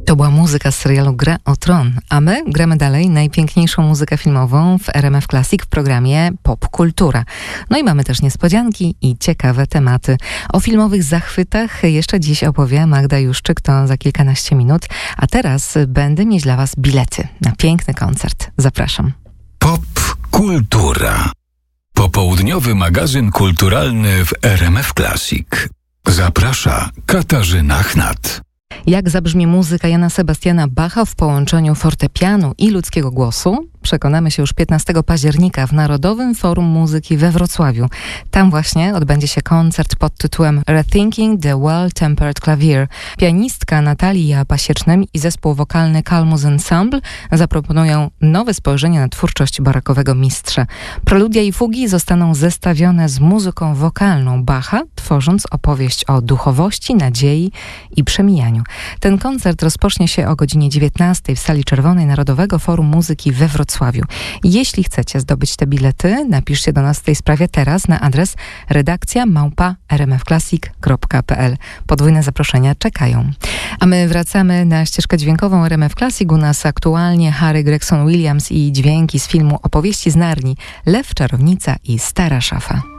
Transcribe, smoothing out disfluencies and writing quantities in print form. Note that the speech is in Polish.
To była muzyka z serialu Gra o Tron, a my gramy dalej najpiękniejszą muzykę filmową w RMF Classic w programie Pop Kultura. No i mamy też niespodzianki i ciekawe tematy. O filmowych zachwytach jeszcze dziś opowie Magda Juszczyk, to za kilkanaście minut, a teraz będę mieć dla Was bilety na piękny koncert. Zapraszam. Pop Kultura. Popołudniowy magazyn kulturalny w RMF Classic. Zaprasza Katarzyna Chnat. Jak zabrzmi muzyka Jana Sebastiana Bacha w połączeniu fortepianu i ludzkiego głosu? Przekonamy się już 15 października w Narodowym Forum Muzyki we Wrocławiu. Tam właśnie odbędzie się koncert pod tytułem Rethinking the Well-Tempered Clavier. Pianistka Natalia Pasiecznym i zespół wokalny Calmus Ensemble zaproponują nowe spojrzenie na twórczość barokowego mistrza. Preludia i fugi zostaną zestawione z muzyką wokalną Bacha, tworząc opowieść o duchowości, nadziei i przemijaniu. Ten koncert rozpocznie się o godzinie 19 w Sali Czerwonej Narodowego Forum Muzyki we Wrocławiu. Jeśli chcecie zdobyć te bilety, napiszcie do nas w tej sprawie teraz na adres redakcja@rmfclassic.pl. Podwójne zaproszenia czekają. A my wracamy na ścieżkę dźwiękową RMF Classic. U nas aktualnie Harry Gregson Williams i dźwięki z filmu Opowieści z Narni, Lew, Czarownica i Stara Szafa.